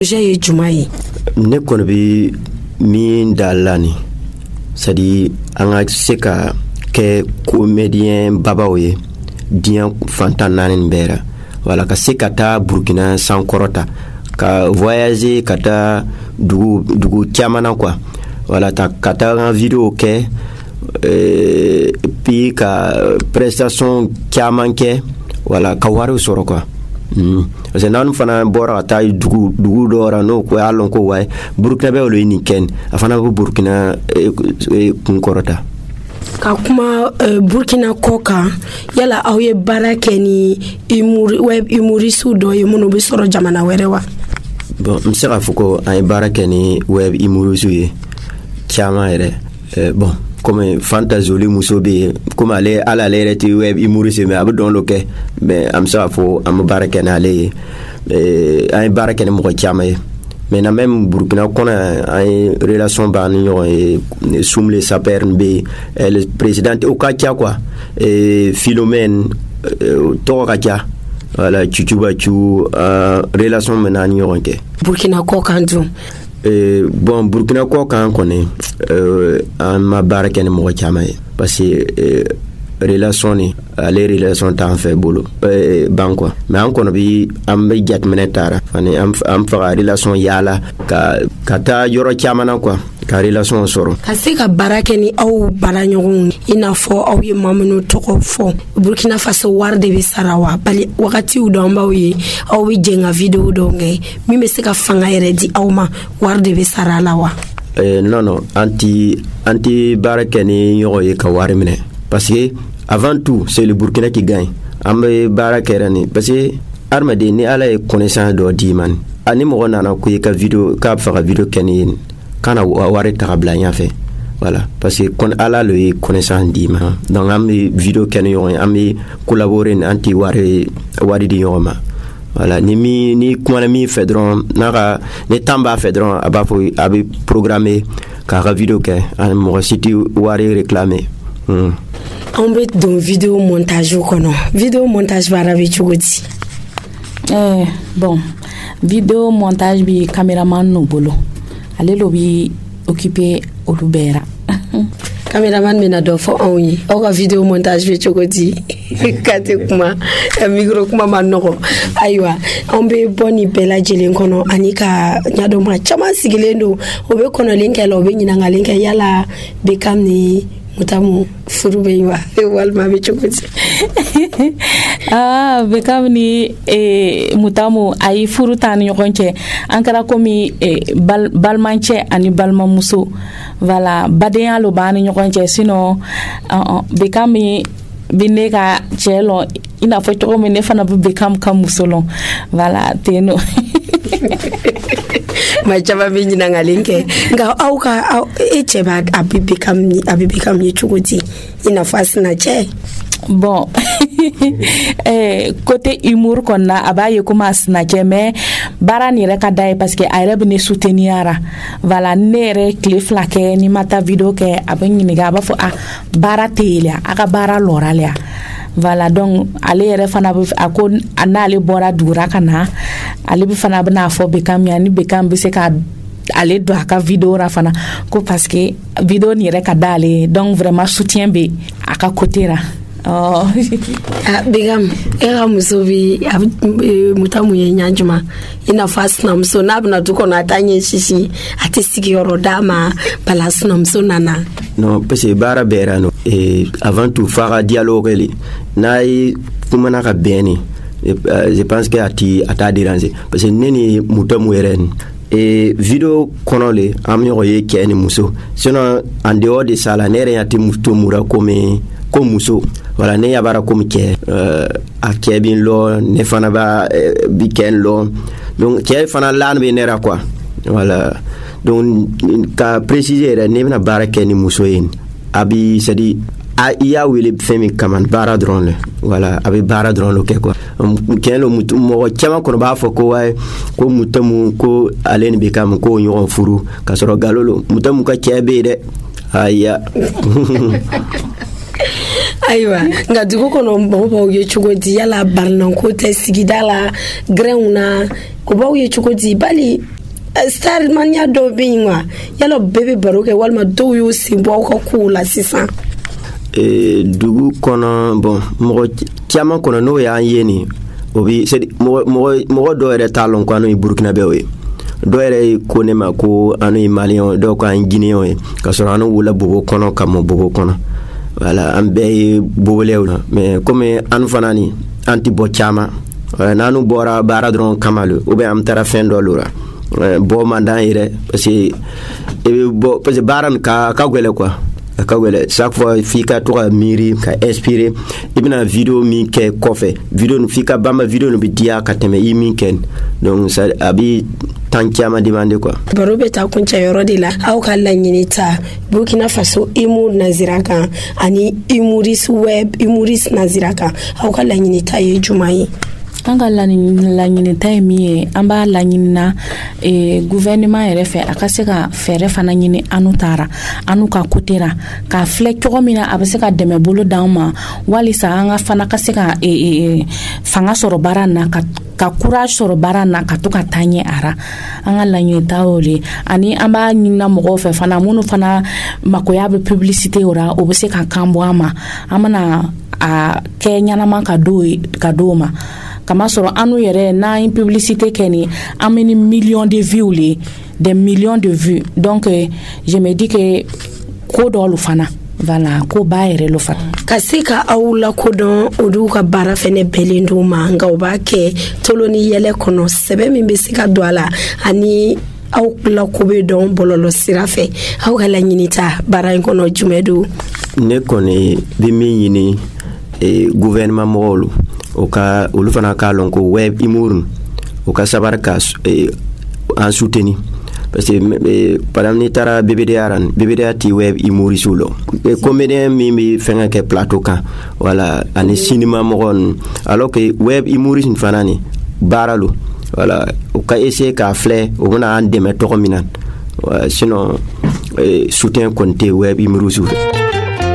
J'ai jumai. Ne kono bi min dalani. C'est-à-dire anga seka ke comédien babaoye dien fantan nanin bera. Voilà ka seka ta Burkina sans korota. Ka voyager kata dugu chamana quoi. Voilà ta kata en vidéo ke puis ka prestation chaman ke voilà ka wari soro quoi. Parce que nan fana bora ta dugu dora no ko alon ko way Burkina be lo ni ken afana ko Burkina kun korota ka kuma Burkina koka yala awye barake ni web humorisu do yemono be soro jamana werewa. Bon m'sera fuko ay barake ni web humorisu ye chama ere bon comme fantasoli musobe comme aller à la léreti web humoriste mais abdon loke mais am sa fo am barake na ale ay barake ni mo chama mais na même Burkina kona ay relation ban yo et soumle saper be le président au katia quoi et Philomène to katia voilà chuchuba chu relation menani yo nke Burkina ko kandu bon Burkina ko kan koné ma barake ni mo chama parce que relation ni les relations tan fait bolo banko mais an kono bi am be jat menetara fani am fa relation yala ka ta yoro chama na quoi ka relation soro ka se ka barake ni aw baranyogun ina fo aw ye mamuno toko fo Burkina Faso warde be sarawa bali wakati udomba wi aw wi jenga video do ngai mi me se ka fanga yere di aw ma warde be sarala wa non anti barake ni yoro ye ka wari mine parce que avant tout c'est le Burkina qui gagne ambe barake rani parce que armade ni ala e connaissance do diman ani mo nana ko ka video ka fa video kenin kana wari tabla nya fait voilà parce que kon ala le connaissance diman donc ambe video kenin yo ambe collaborer anti wari di yoma voilà ni kuma mi fedron naka ni tamba fedron abafo abi programmer ka video ke an mo siti wari réclamer on bet don vidéo montage kono vidéo montage barabi chugoti bon vidéo montage bi cameraman no bolo ale lo bi occupé olubera cameraman mena do fo onyi o ka vidéo montage bi chugoti kate kuma micro kuma manoko aywa on be boni bela jelen kono anika nyado ma chama sigilendo obe kono linke lo be nyina ngalinke yala be kamni mutamu furube wa walma be chukoti be kamni mutamu ay furutan yokonche ankara komi balmanche ani balmamuso voilà baden alo bani yokonche sino be kami bineka chelo ina foto me ne fana be kam kamusolo voilà teno ma chaba binyi na ngalinke nga auka echeba abibikam yichugoti ina fasina che bon côté humour qu'on a abaye kuma snatché mais bara ni reka dai parce que ay rebe ne souteniara voilà nere cliff la ke ni mata video ke abani ni ga ba fo bara telia aka bara loralia voilà donc ale refana ako anale bora dura kana ale bi fana bna fo be kam yani be kam be se ka ale do aka video rafana ko parce que video ni reka dale donc vraiment soutien be aka côté ra oh begam era musobi mutamu ye nyanjuma ina fasna mso nabna tuko na tanye shishi atisiki yorodama balasna mso nana non parce que bara berano et avant tout faire dialogue li nay kumana ka beni je pense que ata déranger parce que neni mutamu eren et vidéo konole am yoye keni muso sinon en dehors de ça la nere yati mutomura comme muso voilà ne yabara comme ke a kebin lo ne fana ba biken lo donc ke fana lan be nera quoi voilà donc ka préciser ne na barake ni muso yin abi c'est-à-dire iya wele femi kaman bara drone voilà abi bara drone lo ke quoi ken lo mutu mo chama ko ba fo ko way ko mutamu ko alen be kam ko nyon furu ka soro galolo mutamu ka kebe de aya ayiwa nka dugu kɔnɔ mɔgɔw ye cogo di yala baranako tɛ sigida la grɛnw na o b'aw ye cogo di bali starmania dɔw bɛ yen wa yala bɛɛ bɛ baro kɛ walima dɔw y'u sen bɔ aw ka kow la sisan dugu kɔnɔ bon mɔgɔ caman kɔnɔ n'o y'an ye nin o bi mɔgɔ dɔw yɛrɛ t'a lɔn ko an ye burkinabɛw ye dɔw yɛrɛ ye ko ne ma ko an ye maliyɛnw dɔw ko an ye giniyɛnw ye ka sɔrɔ an wolola bobo kɔnɔ ka mɔ bobo kɔnɔ voilà an bɛɛ ye bobolew na mais comme an fana ni an ti bɔ caman n'an bɔra baara dɔrɔn kama le ou bien an taara fɛn dɔ lora bɔ man d'an yɛrɛ parce que baara nin ka gwɛlɛ quoi ka gwɛlɛ chaque fois f'i ka to ka miiri ka inspirer i bɛna video min kɛ kɔfɛ video nin f'i ka bama video nin bɛ diya ka tɛmɛ i min kɛ donc ça a bi temps caman demander quoi baro bɛ taa kuncɛ yɔrɔ de la aw ka laɲini ta Burkina Faso humour nazira kan ani humoriste web humoriste nazira kan aw ka laɲini ta ye jumɛn ye an ka laɲini ta ye min ye an b'a laɲini na gouvernement yɛrɛ fɛ a ka se ka fɛɛrɛ fana ɲini anu taara anu ka côté ra ka filɛ cogo min na a bɛ se ka dɛmɛ bolo d'an ma walisa an ka fana ka se ka fanga sɔrɔ baara na ka courage sɔrɔ baara na ka to ka taa ɲɛ ara an ka laɲini ta o le ani an b'a ɲinina mɔgɔw fɛ fana minnu fana makoya bɛ publicité o ra o bɛ se ka kan bɔ an ma an bɛna a kɛ ɲɛnama ka d'o ma kama sɔrɔ anu yɛrɛ n'an ye publicité kɛ ni an bɛ ni millions de vues le des millions de vues donc je me dis que ko dɔlu fana voilà ko ba yɛrɛ lo fana ka se ka aw lakodɔn olu ka baara fɛnɛ bɛlen d'u ma nka u b'a kɛ tolo ni yɛlɛ kɔnɔ sɛbɛ min bɛ se ka don a la ani aw lako bɛ dɔn bɔlɔlɔ sira fɛ aw ka laɲini ta baara in kɔnɔ jumɛn don ne kɔni bɛ min ɲini gouvernement mɔgɔw olu fana k'a lɔn ko web humour o ka sabari ka an soutenir parce que par exemple ni taara BBDA ti web humoriste lo comédien min bɛ fɛngɛ kɛ plateau kan voilà ani cinéma mɔgɔ ninnu alors que web humoriste fana ni baara lo voilà o ka essayer k'a filɛ o bɛna an dɛmɛ tɔgɔ min na sinon soutien kɔni tɛ web humoriste